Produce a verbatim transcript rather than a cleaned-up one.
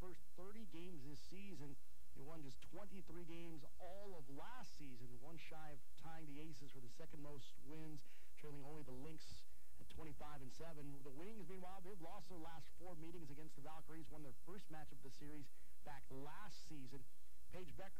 first thirty games this season. They won just twenty-three games all of last season, one shy of tying the Aces for the second most wins, trailing only the Lynx at twenty-five and seven. The Wings, meanwhile, they've lost their last four meetings against the Valkyries, won their first match of the series back last season. Paige Becker